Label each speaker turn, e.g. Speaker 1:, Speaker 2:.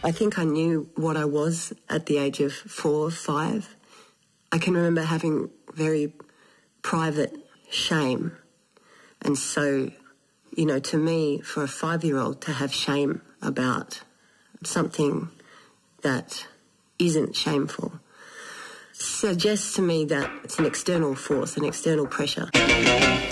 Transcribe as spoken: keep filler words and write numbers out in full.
Speaker 1: I think I knew what I was at the age of four, five. I can remember having very private shame. And so, you know, to me, for a five-year-old to have shame about something that isn't shameful suggests to me that it's an external force, an external pressure.